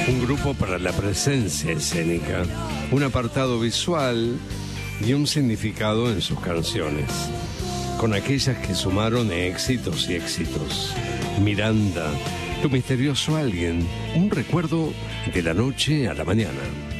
Un grupo para la presencia escénica, un apartado visual y un significado en sus canciones, con aquellas que sumaron éxitos y éxitos. Miranda, tu misterioso alguien, un recuerdo de la noche a la mañana.